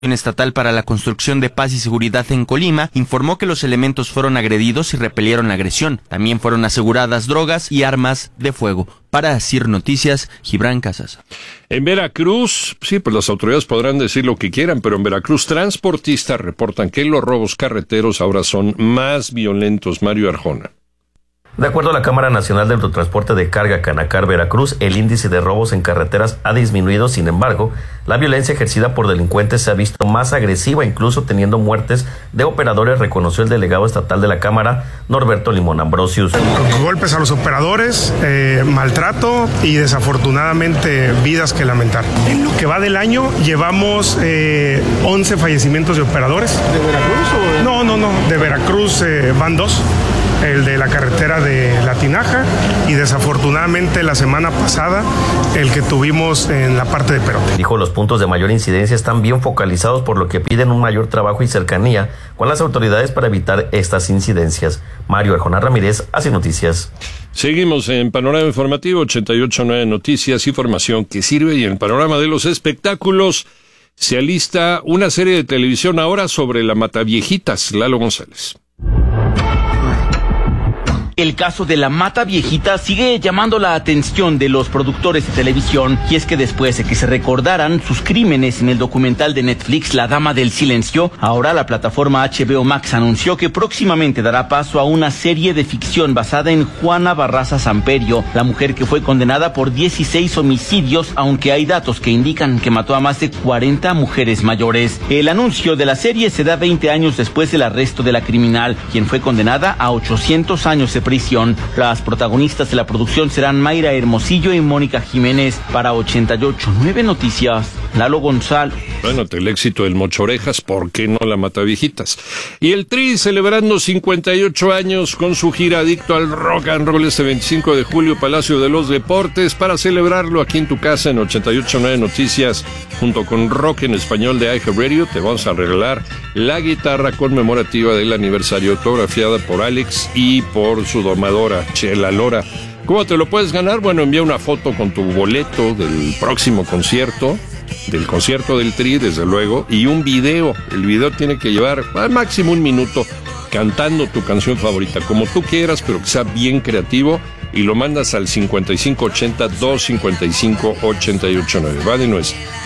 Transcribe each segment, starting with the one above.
Estatal para la Construcción de Paz y Seguridad en Colima informó que los elementos fueron agredidos y repelieron la agresión. También fueron aseguradas drogas y armas de fuego. Para CIR Noticias, Gibran Casas. En Veracruz, sí, pues las autoridades podrán decir lo que quieran, pero en Veracruz transportistas reportan que los robos carreteros ahora son más violentos. Mario Arjona. De acuerdo a la Cámara Nacional de Autotransporte de Carga Canacar Veracruz, el índice de robos en carreteras ha disminuido. Sin embargo, la violencia ejercida por delincuentes se ha visto más agresiva, incluso teniendo muertes de operadores, reconoció el delegado estatal de la Cámara, Norberto Limón Ambrosius. Golpes a los operadores, maltrato y desafortunadamente vidas que lamentar. En lo que va del año llevamos 11 fallecimientos de operadores. ¿De Veracruz o...? No, de Veracruz van 2. El de la carretera de La Tinaja y desafortunadamente la semana pasada el que tuvimos en la parte de Perote. Dijo, los puntos de mayor incidencia están bien focalizados, por lo que piden un mayor trabajo y cercanía con las autoridades para evitar estas incidencias. Mario Arjona Ramírez, hace Noticias. Seguimos en Panorama Informativo 88.9 Noticias, información que sirve, y en el panorama de los espectáculos se alista una serie de televisión ahora sobre la Mataviejitas. Lalo González. El caso de la Mataviejitas sigue llamando la atención de los productores de televisión, y es que después de que se recordaran sus crímenes en el documental de Netflix La Dama del Silencio, ahora la plataforma HBO Max anunció que próximamente dará paso a una serie de ficción basada en Juana Barraza Samperio, la mujer que fue condenada por 16 homicidios, aunque hay datos que indican que mató a más de 40 mujeres mayores. El anuncio de la serie se da 20 años después del arresto de la criminal, quien fue condenada a 800 años de prisión. Las protagonistas de la producción serán Mayra Hermosillo y Mónica Jiménez. Para 88.9 Noticias, Lalo González. Bueno, el éxito del Mochorejas, ¿por qué no la Mataviejitas? Y el Tri celebrando 58 años con su gira Adicto al Rock and Roll este 25 de julio, Palacio de los Deportes. Para celebrarlo aquí en tu casa en 88.9 Noticias, junto con Rock en Español de iHeartRadio, te vamos a regalar la guitarra conmemorativa del aniversario, autografiada por Alex y por su domadora, Chela Lora. ¿Cómo te lo puedes ganar? Bueno, envía una foto con tu boleto del próximo concierto, del concierto del Tri, desde luego, y un video. El video tiene que llevar al máximo 1 minuto cantando tu canción favorita, como tú quieras, pero que sea bien creativo, y lo mandas al 5580-255-889. Va de nuevo,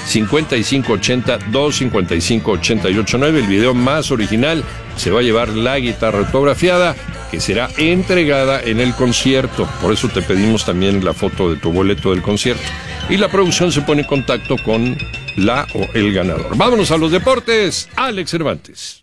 5580-255-889. El video más original se va a llevar la guitarra autografiada, que será entregada en el concierto. Por eso te pedimos también la foto de tu boleto del concierto. Y la producción se pone en contacto con la o el ganador. Vámonos a los deportes. Alex Cervantes.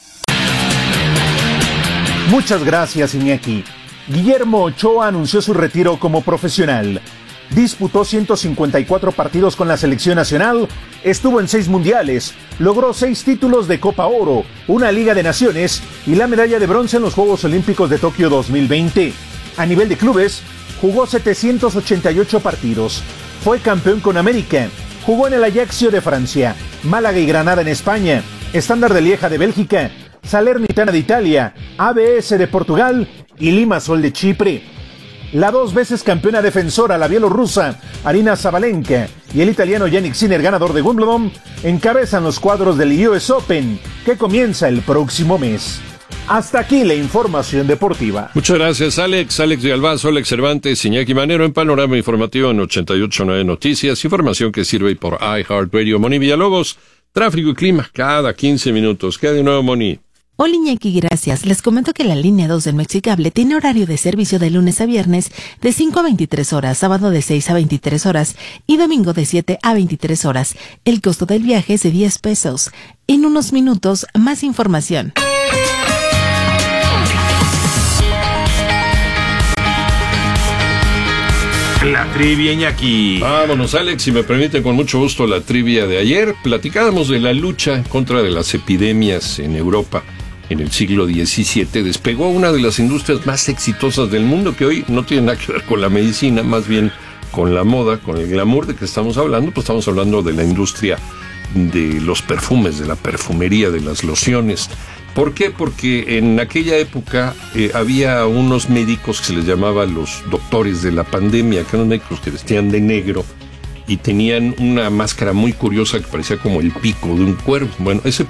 Muchas gracias, Iñaki. Guillermo Ochoa anunció su retiro como profesional. Disputó 154 partidos con la selección nacional, estuvo en 6 mundiales, logró 6 títulos de Copa Oro, una Liga de Naciones y la medalla de bronce en los Juegos Olímpicos de Tokio 2020. A nivel de clubes, jugó 788 partidos, fue campeón con América, jugó en el Ajaccio de Francia, Málaga y Granada en España, Estándar de Lieja de Bélgica, Salernitana de Italia, ABS de Portugal y Limassol de Chipre. La 2 veces campeona defensora, la bielorrusa Arina Sabalenka, y el italiano Yannick Sinner, ganador de Wimbledon, encabezan los cuadros del US Open, que comienza el próximo mes. Hasta aquí la información deportiva. Muchas gracias, Alex. Alex de Albazo, Alex Cervantes, Iñaki Manero en Panorama Informativo en 88.9 Noticias. Información que sirve por iHeartRadio. Moni Villalobos, tráfico y clima cada 15 minutos. ¿Qué hay de nuevo, Moni? Hola, Iñaki, gracias. Les comento que la línea 2 del Mexicable tiene horario de servicio de lunes a viernes de 5 a 23 horas, sábado de 6 a 23 horas y domingo de 7 a 23 horas. El costo del viaje es de 10 pesos. En unos minutos, más información. La trivia, Iñaki. Vámonos, Alex, si me permite, con mucho gusto la trivia de ayer. Platicábamos de la lucha en contra de las epidemias en Europa en el siglo XVII. Despegó una de las industrias más exitosas del mundo, que hoy no tiene nada que ver con la medicina, más bien con la moda, con el glamour de que estamos hablando. Pues estamos hablando de la industria de los perfumes, de la perfumería, de las lociones. ¿Por qué? Porque en aquella época había unos médicos que se les llamaba los doctores de la pandemia, que eran médicos que vestían de negro y tenían una máscara muy curiosa que parecía como el pico de un cuervo. Bueno, ese